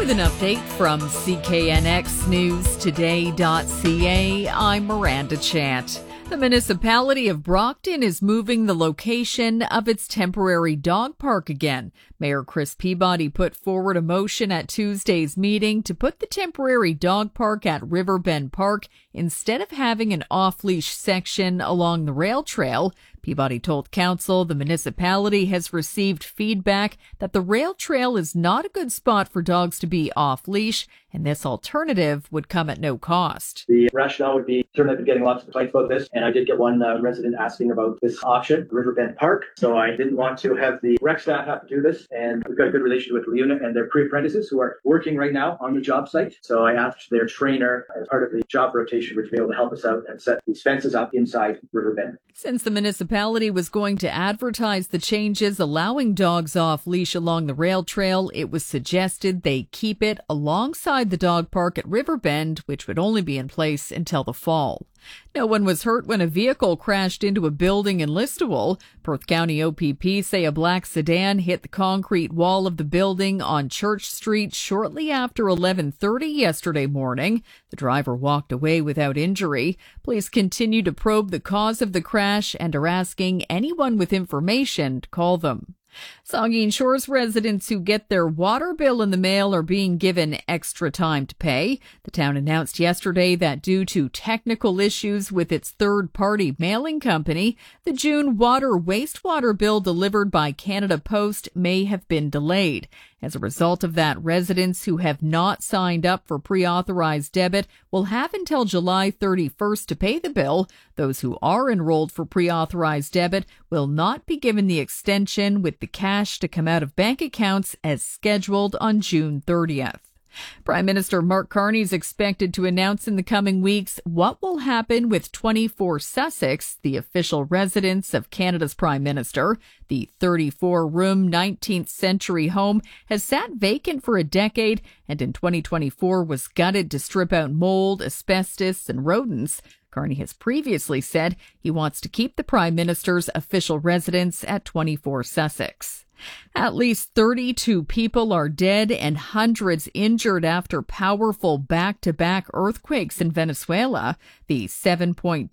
With an update from CKNXNewsToday.ca, I'm Miranda Chant. The municipality of Brockton is moving the location of its temporary dog park again. Mayor Chris Peabody put forward a motion at Tuesday's meeting to put the temporary dog park at Riverbend Park instead of having an off-leash section along the rail trail. Peabody told council the municipality has received feedback that the rail trail is not a good spot for dogs to be off-leash, and this alternative would come at no cost. The rationale would be, certainly I've been getting lots of complaints about this, and I did get one resident asking about this option, Riverbend Park. So I didn't want to have the rec staff have to do this, and we've got a good relationship with Leuna and their pre-apprentices who are working right now on the job site. So I asked their trainer, as part of the job rotation, to be able to help us out and set these fences up inside Riverbend. Since the municipality was going to advertise the changes allowing dogs off leash along the rail trail, it was suggested they keep it alongside the dog park at Riverbend, which would only be in place until the fall. No one was hurt when a vehicle crashed into a building in Listowel. Perth County OPP say a black sedan hit the concrete wall of the building on Church Street shortly after 11:30 yesterday morning. The driver walked away without injury. Police continue to probe the cause of the crash and are asking anyone with information to call them. Saugeen Shores residents who get their water bill in the mail are being given extra time to pay. The town announced yesterday that due to technical issues with its third-party mailing company, the June wastewater bill delivered by Canada Post may have been delayed. As a result of that, residents who have not signed up for pre-authorized debit will have until July 31st to pay the bill. Those who are enrolled for pre-authorized debit will not be given the extension with the cash to come out of bank accounts as scheduled on June 30th. Prime Minister Mark Carney is expected to announce in the coming weeks what will happen with 24 Sussex, the official residence of Canada's Prime Minister. The 34-room 19th century home has sat vacant for a decade and in 2024 was gutted to strip out mold, asbestos, and rodents. Carney has previously said he wants to keep the Prime Minister's official residence at 24 Sussex. At least 32 people are dead and hundreds injured after powerful back-to-back earthquakes in Venezuela. The 7.2